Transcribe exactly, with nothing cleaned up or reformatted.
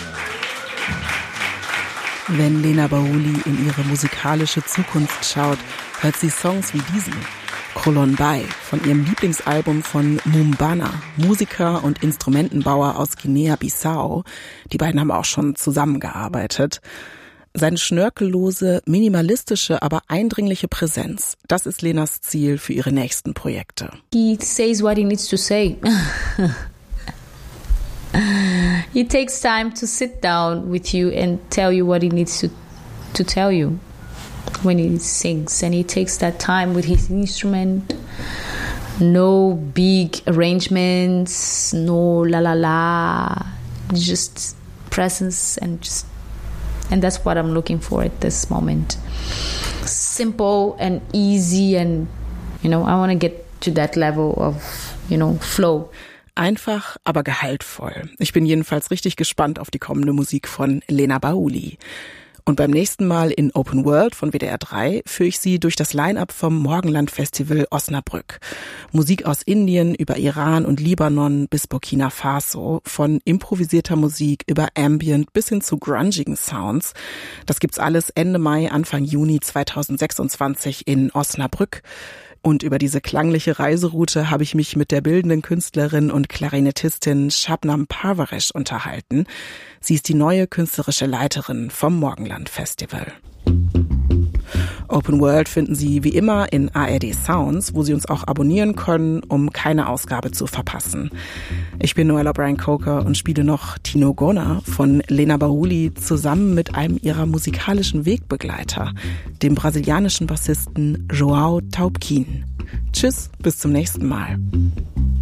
Wenn Lena Baouli in ihre musikalische Zukunft schaut, hört sie Songs wie diesen. Krolon Bay von ihrem Lieblingsalbum von Mumbana, Musiker und Instrumentenbauer aus Guinea-Bissau. Die beiden haben auch schon zusammengearbeitet. Seine schnörkellose, minimalistische, aber eindringliche Präsenz, das ist Lenas Ziel für ihre nächsten Projekte. He says what he needs to say. He takes time to sit down with you and tell you what he needs to, to tell you when he sings. And he takes that time with his instrument. No big arrangements, no la la la. Just presence and just, and that's what I'm looking for at this moment. Simple and easy and, you know, I want to get to that level of, you know, flow. Einfach, aber gehaltvoll. Ich bin jedenfalls richtig gespannt auf die kommende Musik von Lena Baouli. Und beim nächsten Mal in Open World von W D R drei führe ich Sie durch das Line-up vom Morgenland-Festival Osnabrück. Musik aus Indien über Iran und Libanon bis Burkina Faso, von improvisierter Musik über Ambient bis hin zu grungigen Sounds. Das gibt's alles Ende Mai, Anfang Juni zweitausendsechsundzwanzig in Osnabrück. Und über diese klangliche Reiseroute habe ich mich mit der bildenden Künstlerin und Klarinettistin Shabnam Parvaresh unterhalten. Sie ist die neue künstlerische Leiterin vom Morgenland Festival. Open World finden Sie wie immer in A R D Sounds, wo Sie uns auch abonnieren können, um keine Ausgabe zu verpassen. Ich bin Noella Bryan-Coker und spiele noch Tino Gona von Lena Baouli zusammen mit einem ihrer musikalischen Wegbegleiter, dem brasilianischen Bassisten João Taubquin. Tschüss, bis zum nächsten Mal.